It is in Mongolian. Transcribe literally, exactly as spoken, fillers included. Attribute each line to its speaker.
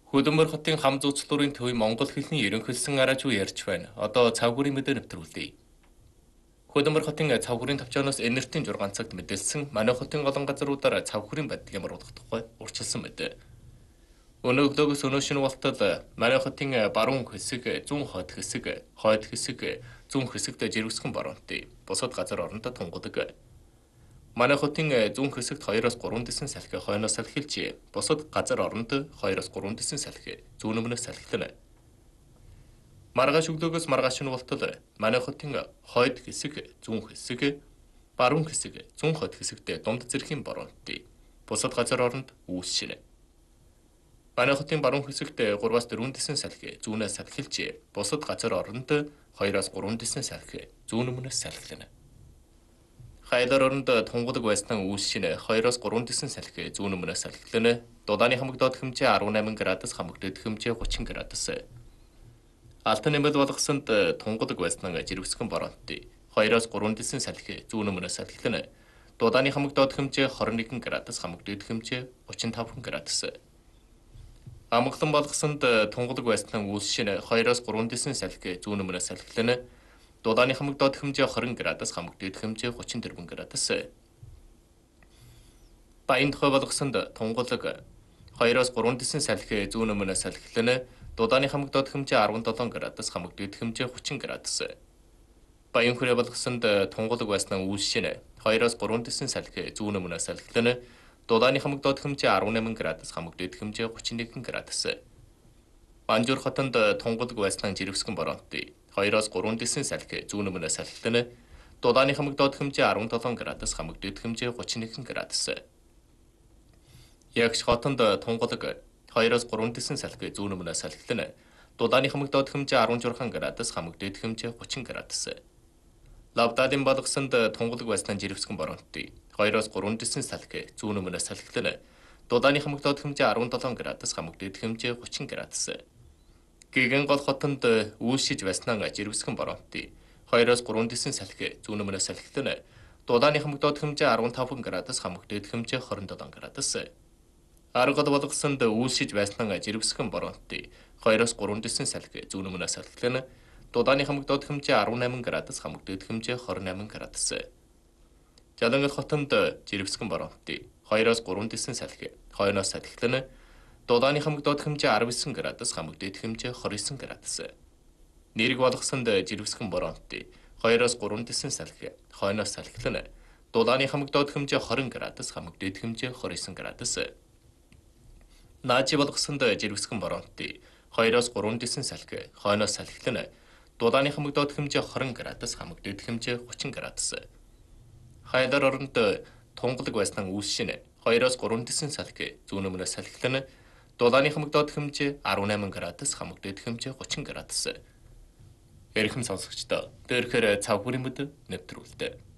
Speaker 1: Хөдөлмөр хотын хам зуучлалын төв Монгол хэлний ерөнхийлсөн араж уу ярьж байна. Одоо цавгүрийн мэдээ нэвтрүүлье. Хөдөлмөр хотын цавгүрийн тавчаанаас энертийн жургаан цагт мэдээлсэн манай хотын олон газруудаар цавгүрийн байдал ямар болох тухай урьдчилсан мэдээ. Өнөө өглөөгөөс өнөө шинэ болтол манай хотын баруун хэсэг, зүүн хойд хэсэг, хойд хэсэг, зүүн хэсэгт жирэмсгэн баруунт, бусад газар орондоо тунгадаг. Манай хотын зүүн хэсэгт хоёроос гурван дэсэн салхи хойноос салхилж, бусад газар оронд хоёроос гурван дэсэн салхи зүүн өмнөөс салхилна. Маргааш өглөөгөөс маргааш шинэ болтол манай хотын хойд хэсэг, зүүн хэсэг, баруун хэсэг, зүүн хойд хэсэгт дунд зэргийн баруунт, бусад газар оронд үүсшинэ. Манай хотын баруун хэсэгт гураваас дөрвөн дэсэн салхи зүүнээс салхилж, бусад газар оронд хоёроос гурван дэсэн салхи зүүн өмнөөс салхилна. Хайлар оронд тунгадаг байснаа үүсшинэ хоёроос гурван дэсэн салхи зүүн өмнөөс салхилна. Дудааны хамаг доод хэмжээ арван найман градус, хамаг дэд хэмжээ гучин градус. Алтан нэмэлт болгосонд тунгадаг байснаа жирэмсгэн баруунт хоёроос гурван дэсэн салхи зүүн өмнөөс салхилна. Дудааны хамаг доод хэмжээ хорин нэгэн градус, хамаг дэд хэмжээ гучин таван градус. Амгалан болгосонд тунгадаг байснаа үүсшинэ хоёроос гурван дэсэн салхи зүүн өмнөөс салхилна. Дудааны хамаг доод хэмжээ хорин градус, хамаг дэд хэмжээ гучин дөрвөн градус. Баян тухай болгосонд тунгалаг хоёроос гурван дэсэн салхи зүүн өмнөөс салхилна. Дудааны хамаг доод хэмжээ арван долоон градус, хамаг дэд хэмжээ гучин градус. Баян хүрээ болгосонд тунгалаг байснаа үүсшинэ хоёроос гурван дэсэн салхи зүүн өмнөөс салхилна. Дудааны хамаг доод хэмжээ арван найман градус, хамаг дэд хэмжээ гучин нэгэн градус. Манжуур хотонд тунгадаг байснаа жирэмсгэн баруунт хоёроос гурван дэсэн салхи зүүн өмнөөс салхилна. Дудааны хамаг доод хэмжээ арван долоон градус, хамаг дэд хэмжээ гучин нэгэн градус. Ягш хотонд тунгадаг хоёроос гурван дэсэн салхи зүүн өмнөөс салхилна. Дудааны хамаг доод хэмжээ арван шесть градус, хамаг дэд хэмжээ гучин градус. Лавдалын болгосонд тунгадаг байснаа жирэмсгэн баруунт хоёроос гурван дэсэн салхи зүүн өмнөөс салхилна. Дудааны хамаг доод хэмжээ арван долоон градус, хамаг дэд хэмжээ гучин градус. Гэгэн гол хотонд үүсшиж байснаа жирэмсгэн баруунт хоёроос гурван дэсэн салхи зүүн өмнөөс салхилна. Дудааны хамаг доод хэмжээ арван таван градус, хамаг дэд хэмжээ хорин долоон градус. Аргад болгосонд үүсшиж байснаа жирэмсгэн баруунт хоёроос гурван дэсэн салхи зүүн өмнөөс салхилна. Дудааны хамаг доод хэмжээ арван найман градус, хамаг дэд хэмжээ хорин найман градус. Жалангал хотонд жирэмсгэн баруунт хоёроос гурван дэсэн салхи хойноос салхилна. Дудааны хамаг доод хэмжээ арван девять градус, хамаг дэд хэмжээ двадцать девять градус. Нэрэг болгосонд жирэмсгэн баруунт хоёроос гурван дэсэн салхи хойноос салхилна. Дудааны хамаг доод хэмжээ двадцать градус, хамаг дэд хэмжээ двадцать девять градус. Наажи болгосонд жирэмсгэн баруунт хоёроос гурван дэсэн салхи хойноос салхилна. Дудааны хамаг доод хэмжээ двадцать градус, хамаг дэд хэмжээ гучин градус. Хайлар оронд тунгадаг байснаа үүсшинэ хоёроос гурван дэсэн салхи зүүн өмнөөс салхилна. Дудааны хамаг доод хэмжээ арван найман градус, хамаг дэд хэмжээ гучин градус. Эрхэм сонсогчдоо, дээрхээр цавхүрийн мэдээ нэвтрүүлдэг.